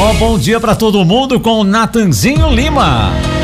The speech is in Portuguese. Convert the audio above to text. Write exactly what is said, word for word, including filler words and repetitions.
Bom dia para todo mundo com o Natanzinho Lima.